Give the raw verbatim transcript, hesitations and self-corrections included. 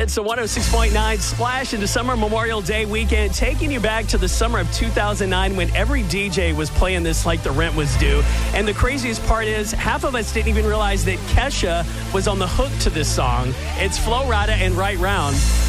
It's a one oh six point nine Splash into Summer Memorial Day weekend, taking you back to the summer of two thousand nine when every D J was playing this like the rent was due. And the craziest part is, half of us didn't even realize that Kesha was on the hook to this song. It's Flo Rida and Right Round.